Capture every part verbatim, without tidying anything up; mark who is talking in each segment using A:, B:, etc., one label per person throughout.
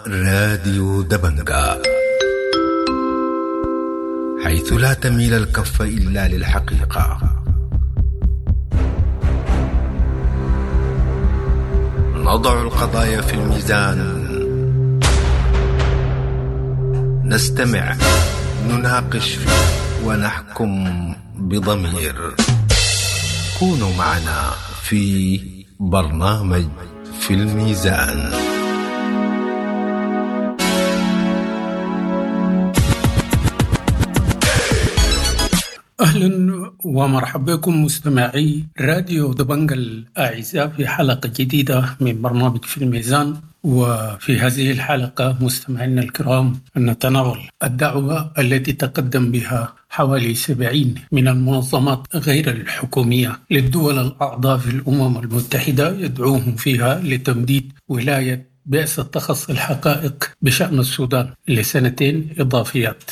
A: راديو دبنجا، حيث لا تميل الكف إلا للحقيقة. نضع القضايا في الميزان، نستمع، نناقش ونحكم بضمير. كونوا معنا في برنامج في الميزان.
B: أهلا ومرحبا بكم مستمعي راديو دبنجا الأعزاء في حلقة جديدة من برنامج في الميزان. وفي هذه الحلقة مستمعينا الكرام نتناول الدعوة التي تقدم بها حوالي سبعين من المنظمات غير الحكومية للدول الأعضاء في الأمم المتحدة، يدعوهم فيها لتمديد ولاية بعثة تخصي الحقائق بشأن السودان لسنتين إضافيات،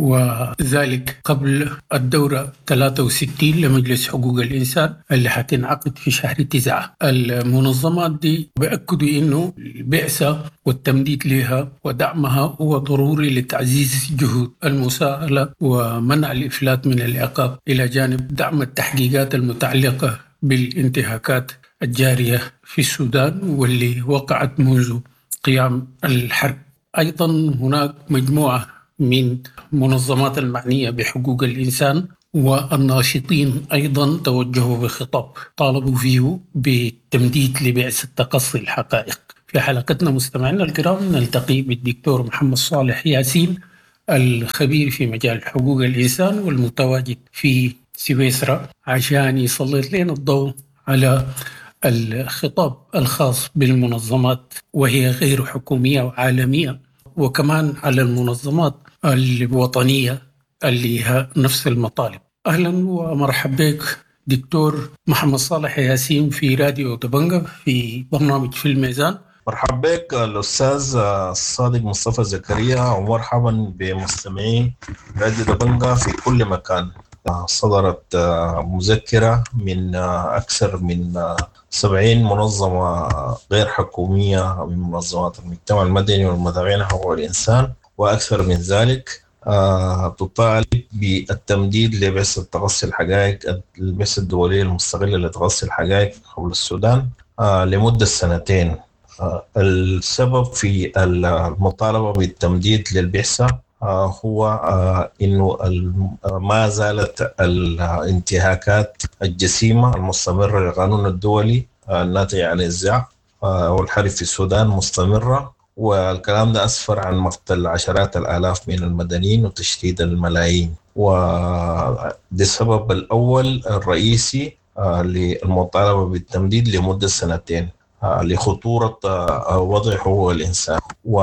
B: وذلك قبل الدورة ثلاثة وستين لمجلس حقوق الإنسان اللي حتنعقد في شهر تسعة. المنظمات دي بأكدوا إنه البعثة والتمديد لها ودعمها هو ضروري لتعزيز جهود المساءلة ومنع الإفلات من العقاب، إلى جانب دعم التحقيقات المتعلقة بالانتهاكات الجارية في السودان واللي وقعت منذ قيام الحرب. أيضا هناك مجموعة من منظمات المعنية بحقوق الإنسان والناشطين أيضا توجهوا بخطاب طالبوا فيه بالتمديد لبعثة تقصي الحقائق. في حلقتنا مستمعينا الكرام نلتقي بالدكتور محمد صالح ياسين، الخبير في مجال حقوق الإنسان والمتواجد في سويسرا، عشان يسلط لنا الضوء على الخطاب الخاص بالمنظمات وهي غير حكومية وعالمية، وكمان على المنظمات الوطنية اللي لها نفس المطالب. أهلا ومرحبا بك دكتور محمد صالح ياسين في راديو دبنجا في برنامج في الميزان.
C: مرحبا بك الأستاذ الصادق مصطفى زكريا، ومرحبا بمستمعي راديو دبنجا في كل مكان. صدرت مذكرة من أكثر من سبعين منظمة غير حكومية من منظمات المجتمع المدني والمدافعين عن حقوق الإنسان، وأكثر من ذلك تطالب بالتمديد لبعثة تقصي الحقائق، البعثة الدولية المستقلة لتقصي الحقائق حول السودان لمدة سنتين. السبب في المطالبة بالتمديد للبعثة هو إنه ما زالت الانتهاكات الجسيمة المستمرة للقانون الدولي الناتج عن النزاع والحرب في السودان مستمرة، والكلام ده أسفر عن مقتل عشرات الآلاف من المدنيين وتشتيت الملايين. وده السبب الأول الرئيسي للمطالبة بالتمديد لمدة سنتين لخطورة وضع حقوق الإنسان.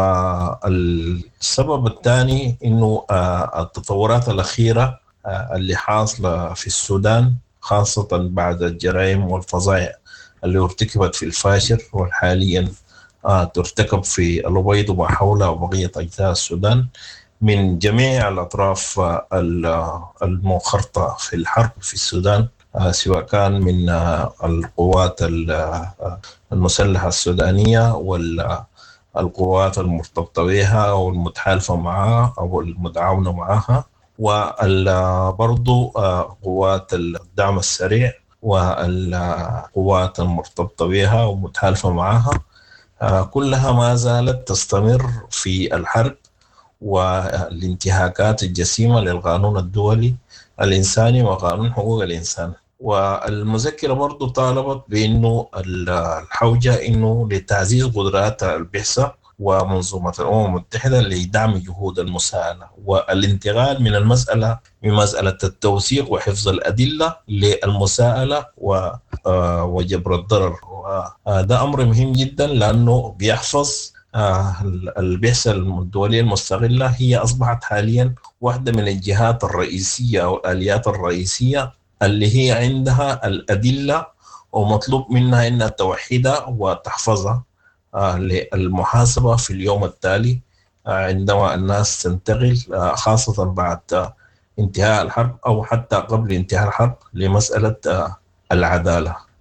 C: والسبب الثاني إنه التطورات الأخيرة اللي حاصلة في السودان، خاصة بعد الجرائم والفظائع اللي ارتكبت في الفاشر وحاليا ترتكب في الأبيض وما حوله وبقية أجزاء السودان من جميع الأطراف المنخرطة في الحرب في السودان، سواء كان من القوات المسلحة السودانية والقوات المرتبطة بها أو المتحالفة معها أو المتعاونة معها، وبرضو قوات الدعم السريع والقوات المرتبطة بها ومتحالفة معها، كلها ما زالت تستمر في الحرب والانتهاكات الجسيمة للقانون الدولي الإنساني وقانون حقوق الإنسان. والمذكرة برضو طالبت بأنه الحوجة إنه لتعزيز قدرات البعثة ومنظومة الأمم المتحدة لدعم جهود المساءلة والانتقال من المسألة من مسألة التوثيق وحفظ الأدلة للمساءلة وجبر الضرر. وهذا أمر مهم جدا لأنه بيحفظ البعثة الدولية المستقلة، هي أصبحت حاليا واحدة من الجهات الرئيسية أو الآليات الرئيسية اللي هي عندها الأدلة ومطلوب منها أنها توحدها وتحفظها للمحاسبة في اليوم التالي عندما الناس تنتقل، خاصة بعد انتهاء الحرب أو حتى قبل انتهاء الحرب، لمسألة العدالة.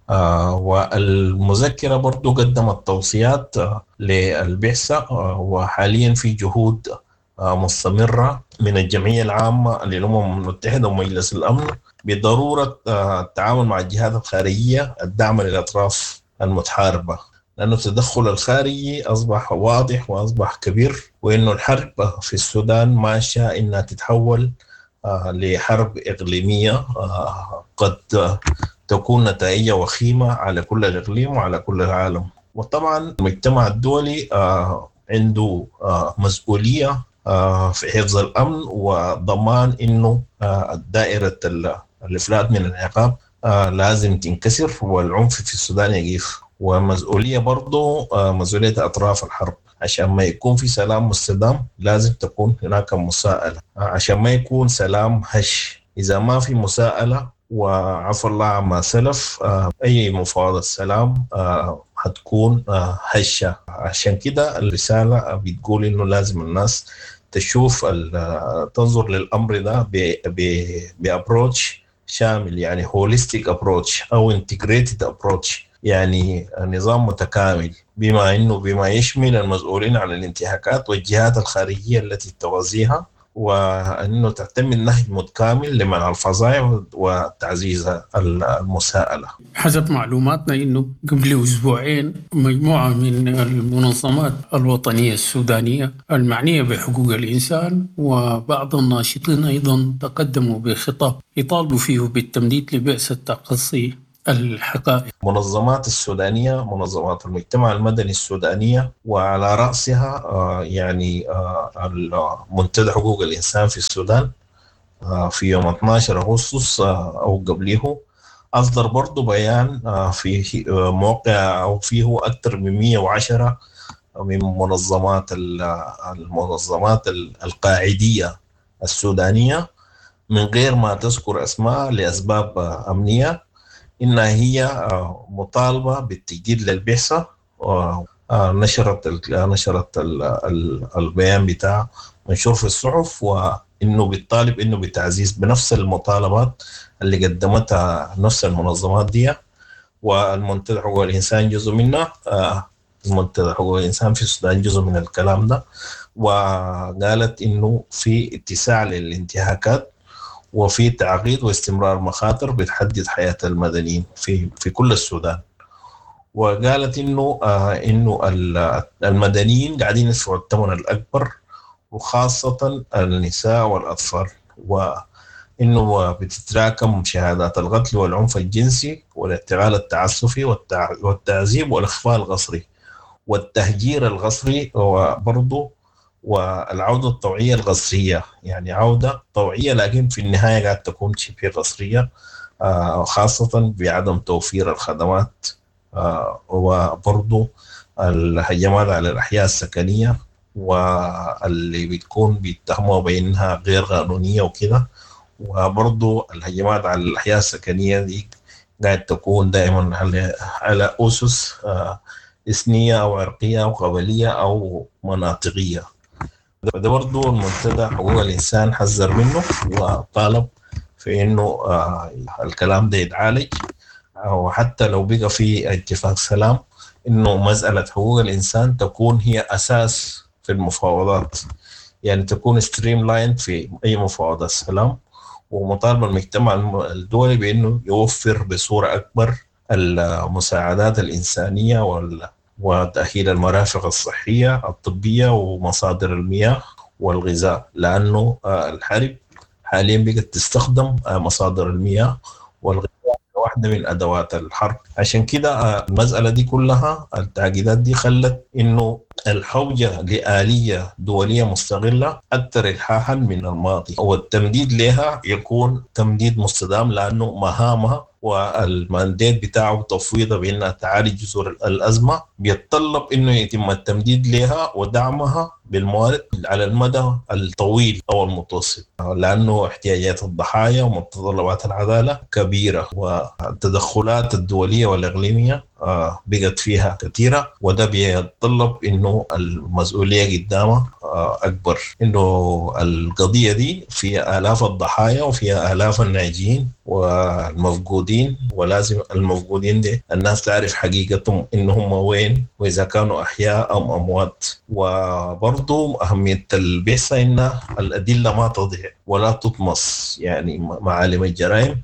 C: آه والمذكرة برضو قدمت توصيات آه للبعثة، آه وحاليا في جهود آه مستمرة من الجمعية العامة للأمم المتحدة ومجلس الأمن بضرورة آه التعامل مع الجهات الخارجية الداعمة للأطراف المتحاربة، لأنه التدخل الخارجي أصبح واضح وأصبح كبير، وإنه الحرب في السودان ماشية إنها تتحول آه لحرب إقليمية آه قد آه تكون نتائجها وخيمة على كل الإقليم وعلى كل العالم. وطبعا المجتمع الدولي آه عنده آه مسؤولية آه في حفظ الأمن وضمان إنه آه دائرة الإفلات من العقاب آه لازم تنكسر والعنف في السودان يقف، ومسؤولية برضو آه مسؤولية أطراف الحرب. عشان ما يكون في سلام مستدام لازم تكون هناك مساءلة، آه عشان ما يكون سلام هش. إذا ما في مساءلة وعفى الله عما سلف آه أي مفاوضة سلام آه هتكون آه هشة. عشان كده الرسالة بتقول إنه لازم الناس تشوف تنظر للأمر ده بأبروتش شامل، يعني هوليستيك أبروتش أو انتجريتد أبروتش، يعني نظام متكامل بما إنه بما يشمل المسؤولين عن الانتهاكات والجهات الخارجية التي توازيها، وأنه تعتمد نهج متكامل لمنع الفظائع وتعزيز المساءلة.
B: حسب معلوماتنا أنه قبل أسبوعين مجموعة من المنظمات الوطنية السودانية المعنية بحقوق الإنسان وبعض الناشطين أيضا تقدموا بخطاب يطالبوا فيه بالتمديد لبعثة تقصي الحقائق.
C: منظمات السودانية، منظمات المجتمع المدني السودانية، وعلى رأسها آه يعني آه منتدى حقوق الإنسان في السودان آه في يوم اثني عشر أغسطس آه أو قبله أصدر برضو بيان آه في آه موقع أو فيه أكثر من مئة وعشرة من منظمات المنظمات القاعدية السودانية من غير ما تذكر أسماء لأسباب آه أمنية، إنها هي مطالبة بالتجديد للبعثة. نشرت نشرت البيان بتاع منشور في الصحف، وإنه بالطالب إنه بتعزيز بنفس المطالبات اللي قدمتها نفس المنظمات دي، والمنتدى حقوق الإنسان جزء منها. المنتدى حقوق الإنسان في السودان جزء من الكلام ده، وقالت إنه في اتساع للانتهاكات وفي تعقيد واستمرار مخاطر بتحدد حياة المدنيين في في كل السودان. وقالت إنه آه إنه المدنيين قاعدين يدفعوا الثمن الأكبر، وخاصة النساء والأطفال، وإنه بتتراكم شهادات القتل والعنف الجنسي والاعتقال التعسفي والتعذيب والإخفاء القسري والتهجير القسري، وبرضه والعودة الطوعية القسرية، يعني عودة طوعية لكن في النهاية قاعد تكون شبه قسرية، آه خاصة بعدم توفير الخدمات، آه وبرضو الهجمات على الأحياء السكنية واللي بتكون بيتهموا بأنها غير قانونية وكده. وبرضو الهجمات على الأحياء السكنية دي قاعد تكون دائما على على أسس آه إثنية أو عرقية أو قبلية أو مناطقية. ده برضو المنتدى حقوق الإنسان حذر منه وطالب في إنه آه الكلام ده يتعالج، وحتى لو بقى في اتفاق سلام إنه مسألة حقوق الإنسان تكون هي أساس في المفاوضات، يعني تكون ستريم لاين في أي مفاوضات سلام. ومطالب المجتمع الدولي بإنه يوفر بصورة أكبر المساعدات الإنسانية وال وتأهيل المرافق الصحية الطبية ومصادر المياه والغذاء، لأنه الحرب حاليا بقت تستخدم مصادر المياه والغذاء واحدة من أدوات الحرب. عشان كده المسألة دي كلها التعقيدات دي خلت إنه الحوجة لآلية دولية مستغلة أكثر إلحاحا من الماضي، والتمديد لها يكون تمديد مستدام، لأنه مهامها والمانديت بتاعه تفويضها بأنها تعالج جذور الأزمة بيتطلب إنه يتم التمديد لها ودعمها بالموارد على المدى الطويل أو المتوسط، لأنه احتياجات الضحايا ومتطلبات العدالة كبيرة، والتدخلات الدولية والإقليمية بقت فيها كثيرة، وده بيتطلب إنه المسؤولية قدامها أكبر، إنه القضية دي فيها آلاف الضحايا وفيها آلاف الناجين والمفقودين، ولازم المفقودين دي الناس تعرف حقيقتهم إنهم وين وإذا كانوا أحياء أم أموات. وبرضو أهمية البحث إن الأدلة ما تضيع ولا تطمس، يعني معالم الجرائم،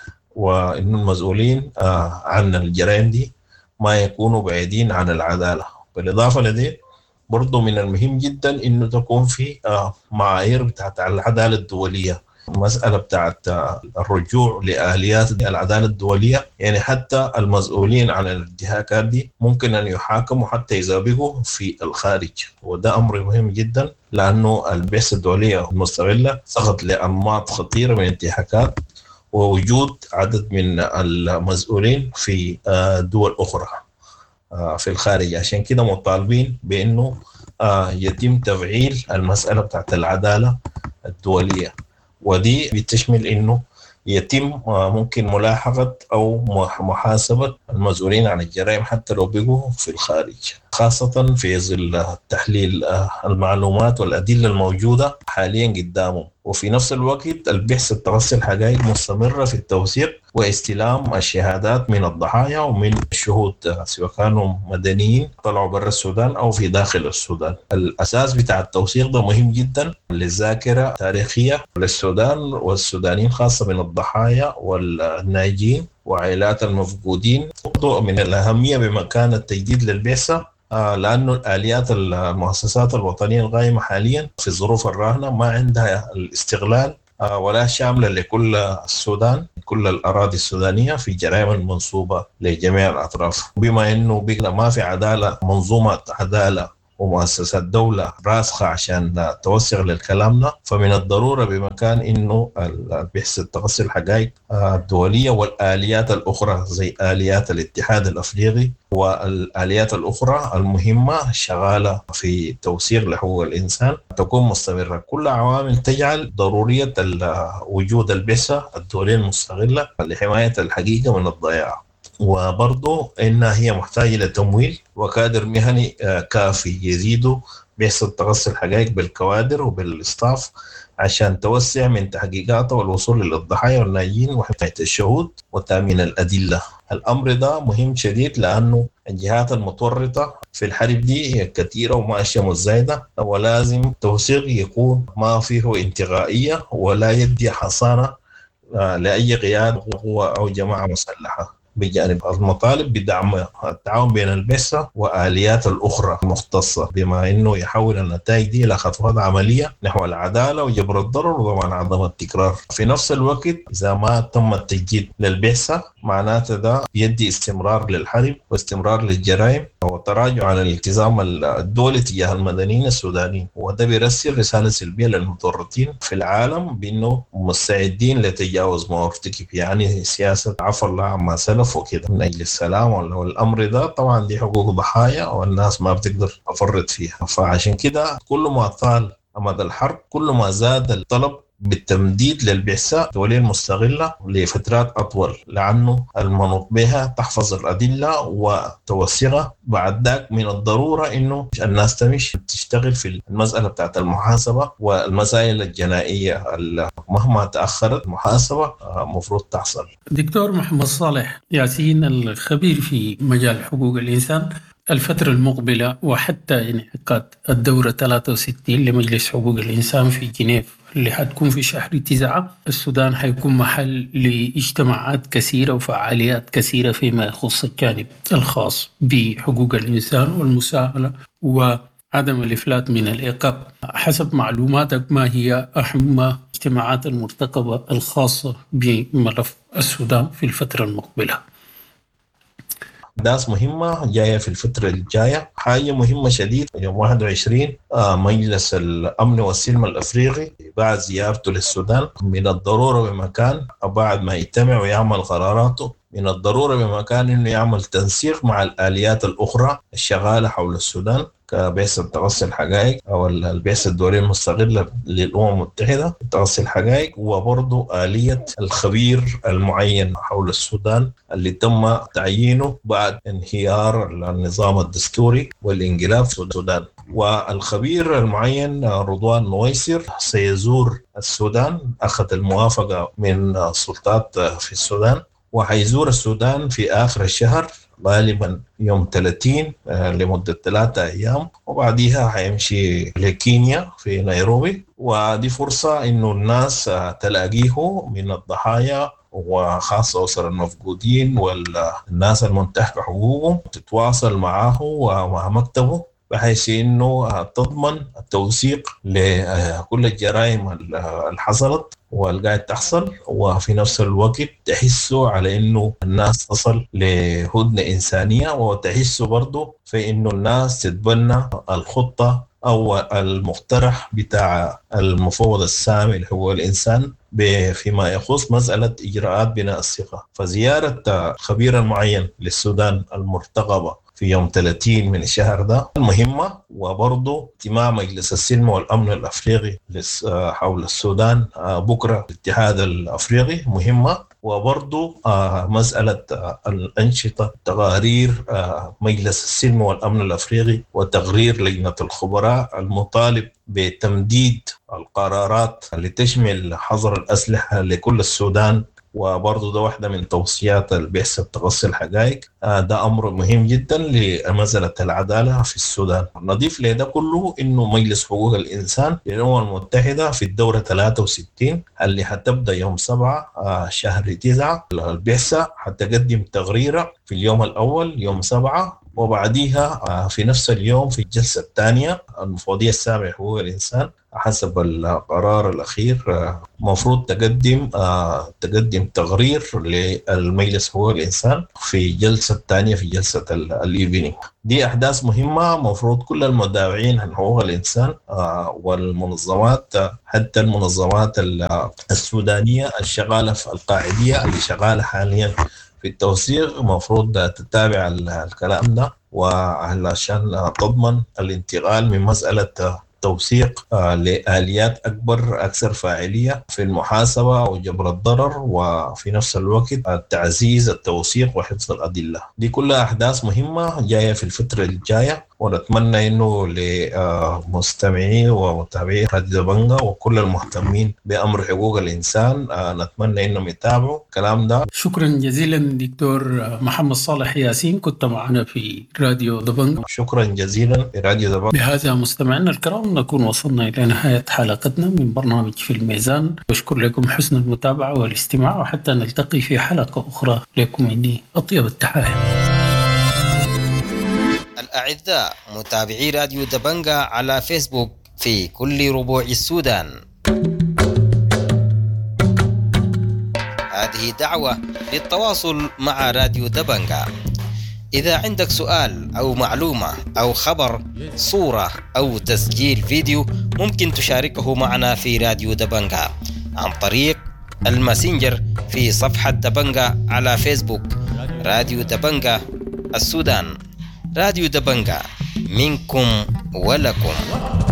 C: وإن المسؤولين عن الجرائم دي ما يكونوا بعيدين عن العدالة. بالإضافة لديه برضو من المهم جدا إنه تكون في معايير بتاعت العدالة الدولية، مسألة بتاعت الرجوع لآليات العدالة الدولية، يعني حتى المسؤولين عن الانتهاكات دي ممكن أن يحاكموا حتى إذا بقوا في الخارج، وده أمر مهم جدا لأنه البعثة الدولية المستغلة سقط لأنماط خطيرة من الانتهاكات ووجود عدد من المسؤولين في دول أخرى في الخارج. عشان كده مطالبين بأنه يتم تفعيل المسألة بتاعت العدالة الدولية، ودي بتشمل أنه يتم ممكن ملاحقة أو محاسبة المسؤولين عن الجرائم حتى لو بقوا في الخارج، خاصة في ظل تحليل المعلومات والأدلة الموجودة حاليا قدامهم. وفي نفس الوقت البحث التوصل حقائق مستمرة في التوثيق واستلام الشهادات من الضحايا ومن الشهود سواء كانوا مدنيين طلعوا برا السودان أو في داخل السودان. الأساس بتاع التوثيق ده مهم جدا للذاكرة التاريخية للسودان والسودانيين، خاصة من الضحايا والناجين وعائلات المفقودين. من الأهمية بمكان التجديد للبعثة لأنه الآليات المؤسسات الوطنية القائمة حاليا في الظروف الراهنة ما عندها الاستغلال ولا شاملة لكل السودان، كل الأراضي السودانية في جرائم المنصوبة لجميع الأطراف. بما أنه بقى ما في عدالة، منظومة عدالة ومؤسسات دولة راسخة عشان توثق للكلامنا، فمن الضرورة بمكان إنه البحث التقصي الحقائق الدولية والآليات الأخرى زي آليات الاتحاد الأفريقي والآليات الأخرى المهمة شغالة في توثيق لحقوق الإنسان تكون مستمرة. كل عوامل تجعل ضرورية وجود البعثة الدولية المستغلة لحماية الحقيقة من الضياع، وبرضو إنها هي محتاجة لتمويل وكادر مهني كافي يزيدوا بعثة تقصي الحقائق بالكوادر وبالاستاف عشان توسع من تحقيقاته والوصول للضحايا والناجين وحماية الشهود وتأمين الأدلة. الأمر ده مهم شديد لأنه الجهات المتورطة في الحرب دي كثيرة وماشية مزايدة، ولازم توثيق يكون ما فيه انتقائية ولا يدي حصانة لأي قيادة قوة أو جماعة مسلحة، بجانب المطالب بدعم التعاون بين البعثة وآليات الأخرى المختصة، بما أنه يحول النتائج دي إلى خطوات عملية نحو العدالة وجبر الضرر وضمان عدم التكرار. في نفس الوقت إذا ما تم التجديد للبعثة معناته ده يدي استمرار للحرب واستمرار للجرائم وتراجع عن الالتزام الدولي تجاه المدنيين السودانيين، وده بيرسل رسالة سلبية للمتورطين في العالم بأنه مستعدين لتجاوز ما ارتكب، يعني سياسة عفى الله عما سلف وكده من أجل السلام. والأمر ده طبعا دي حقوق ضحايا والناس ما بتقدر تفرط فيها، فعشان كده كل ما طال أمد الحرب كل ما زاد الطلب بالتمديد للبعثة الدولية المستغلة لفترات أطول، لأنه المنوط بها تحفظ الأدلة وتوثيقها. بعد ذلك من الضرورة إنه الناس تمش تشتغل في المسألة بتاعت المحاسبة والمسائل الجنائية مهما تأخرت محاسبة مفروض تحصل.
B: دكتور محمد صالح ياسين الخبير في مجال حقوق الإنسان، الفترة المقبلة وحتى انعقاد الدورة ثلاثة وستين لمجلس حقوق الإنسان في جنيف اللي حتكون في شهر تسعة، السودان حيكون محل لاجتماعات كثيرة وفعاليات كثيرة فيما يخص الجانب الخاص بحقوق الإنسان والمساءلة وعدم الإفلات من العقاب. حسب معلوماتك ما هي أهم الاجتماعات المرتقبة الخاصة بملف السودان في الفترة المقبلة؟
C: أحداث مهمة جاية في الفترة الجاية. حاجة مهمة شديد يوم واحد وعشرين آه مجلس الأمن والسلم الأفريقي بعد زيارته للسودان من الضرورة بمكان بعد ما يجتمع ويعمل قراراته من الضرورة بمكان إنه يعمل تنسيق مع الآليات الأخرى الشغالة حول السودان كبعثة تقصي الحقائق أو البعثة الدولية المستغلة للأمم المتحدة تقصي الحقائق، وبرضو آلية الخبير المعين حول السودان اللي تم تعيينه بعد انهيار النظام الدستوري والانقلاب في السودان. والخبير المعين رضوان نويسر سيزور السودان، أخذ الموافقة من السلطات في السودان، وحيزور السودان في آخر الشهر غالبا يوم ثلاثين لمدة ثلاثة أيام، وبعديها حيمشي لكينيا في نيروبي. ودي فرصة إنه الناس تلاقيه من الضحايا وخاصة أسر المفقودين والناس المنتهكة حقوقهم، تتواصل معه ومع مكتبه بحيث إنه تضمن التوثيق لكل الجرائم اللي حصلت والقاعد تحصل، وفي نفس الوقت تحسوا على إنه الناس تصل لهدنة إنسانية، وتحسوا برضو في إنه الناس تتبنى الخطة أو المقترح بتاع المفوض السامي اللي هو الإنسان فيما يخص مسألة إجراءات بناء الثقة. فزيارة خبير معين للسودان المرتقبة في يوم ثلاثين من الشهر ده مهمة، وبرضه اجتماع مجلس السلم والأمن الأفريقي حول السودان بكرة الاتحاد الأفريقي مهمة، وبرضه مسألة الأنشطة تقارير مجلس السلم والأمن الأفريقي وتقرير لجنة الخبراء المطالب بتمديد القرارات اللي تشمل حظر الأسلحة لكل السودان، وبرضه ده واحدة من توصيات البعثة بتغطي الحقائق. ده أمر مهم جدا لمسألة العدالة في السودان. نضيف لده كله إنه مجلس حقوق الإنسان للأمم المتحدة في الدورة ثلاثة وستين اللي حتبدأ يوم سبعة شهر تسعة، البعثة حتقدم تقريرها في اليوم الأول يوم سبعة، وبعديها في نفس اليوم في الجلسة الثانية المفوضية السامية لحقوق الإنسان حسب القرار الأخير مفروض تقدم تقدم تقرير للمجلس حقوق الإنسان في جلسة الثانية في جلسة الإيفينينج. دي أحداث مهمة مفروض كل المدافعين عن حقوق الإنسان والمنظمات، حتى المنظمات السودانية الشغالة في القاعدية اللي شغالة حاليا في التوثيق مفروض تتابع الكلام ده، وعشان تضمن الانتقال من مسألة توثيق لآليات أكبر أكثر فاعلية في المحاسبة وجبر الضرر، وفي نفس الوقت تعزيز التوثيق وحفظ الأدلة. دي كلها أحداث مهمة جاية في الفترة الجاية، ونتمنى إنه لمستمعي ومتابعي راديو دبنجة وكل المهتمين بأمر حقوق الإنسان نتمنى إنهم يتابعوا الكلام ده.
B: شكرا جزيلا دكتور محمد صالح ياسين، كنت معنا في راديو دبنجة.
C: شكرا جزيلا في راديو دبنجة.
B: بهذا مستمعينا الكرام نكون وصلنا إلى نهاية حلقتنا من برنامج في الميزان. بشكر لكم حسن المتابعة والاستماع، وحتى نلتقي في حلقة أخرى لكم مني أطيب التحايا.
D: الأعزاء متابعي راديو دبنجة على فيسبوك في كل ربوع السودان، هذه دعوة للتواصل مع راديو دبنجة. إذا عندك سؤال أو معلومة أو خبر، صورة أو تسجيل فيديو، ممكن تشاركه معنا في راديو دبنجة عن طريق الماسنجر في صفحة دبنجة على فيسبوك. راديو دبنجة السودان، راديو دبنجة منكم ولكم.